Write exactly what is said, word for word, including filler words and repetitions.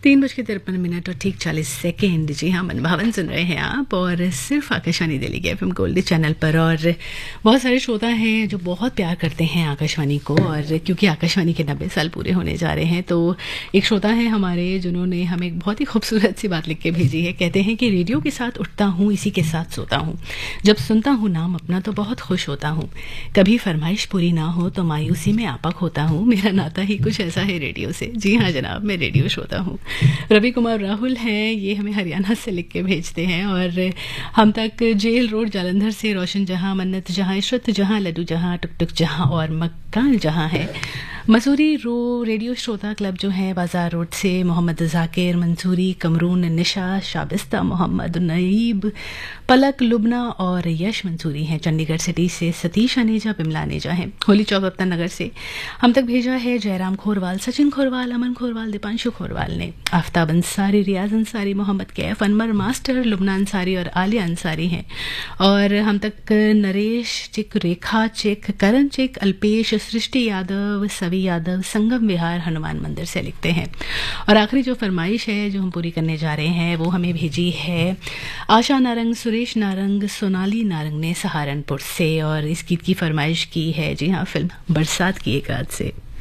तीन बज के तिरपन मिनट और ठीक चालीस सेकेंड। जी हाँ, मनभावन सुन रहे हैं आप, और सिर्फ आकाशवाणी दिल्ली के एफएम गोल्डी चैनल पर। और बहुत सारे श्रोता हैं जो बहुत प्यार करते हैं आकाशवाणी को, और क्योंकि आकाशवाणी के नब्बे साल पूरे होने जा रहे हैं, तो एक श्रोता है हमारे जिन्होंने हमें एक बहुत ही खूबसूरत सी बात लिख के भेजी है। कहते हैं कि रेडियो के साथ उठता हूँ, इसी के साथ सोता हूँ, जब सुनता हूँ नाम अपना तो बहुत खुश होता हूँ, कभी फरमाइश पूरी ना हो तो मायूसी में आपक होता हूँ, मेरा नाता ही कुछ ऐसा है रेडियो से। जी हाँ जनाब, मैं रेडियो श्रोता हूँ। रवि कुमार राहुल हैं, ये हमें हरियाणा से लिख के भेजते हैं, और हम तक जेल रोड जालंधर से रोशन जहां, मन्नत जहां, इशरत जहां, लड्डू जहां, टुक टुक जहां और मकान जहां है। मसूरी रो रेडियो श्रोता क्लब जो है बाजार रोड से मोहम्मद जाकिर, मंसूरी, कमरून, निशा, शाबिस्ता, मोहम्मद नईब, पलक, लुबना और यश मंसूरी हैं। चंडीगढ़ सिटी से सतीश अनेजा, बिमला अनेजा हैं। होली चौक रत्न नगर से हम तक भेजा है जयराम खोरवाल, सचिन खोरवाल, अमन खोरवाल, दीपांशु खोरवाल ने। आफ्ताब अंसारी, रियाज अंसारी, मोहम्मद कैफ, अनवर मास्टर, लुबना अंसारी और आलिया अंसारी हैं। और हम तक नरेश चिक, रेखा चिक, करण चिक, अल्पेश, सृष्टि यादव, सवी यादव, संगम विहार, हनुमान मंदिर से लिखते हैं। और आखिरी जो फरमाइश है जो हम पूरी करने जा रहे हैं वो हमें भेजी है आशा नारंग, सुरेश नारंग, सोनाली नारंग ने सहारनपुर से, और इस गीत की फरमाइश की है जी हाँ फिल्म बरसात की एक रात से।